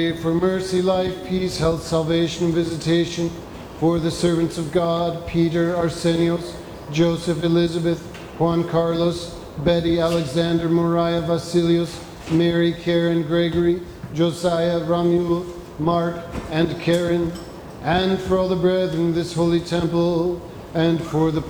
For mercy, life, peace, health, salvation, visitation, for the servants of God, Peter, Arsenios, Joseph, Elizabeth, Juan Carlos, Betty, Alexander, Moriah, Vasilius, Mary, Karen, Gregory, Josiah, Ramuel, Mark, and Karen, and for all the brethren in this holy temple, and for the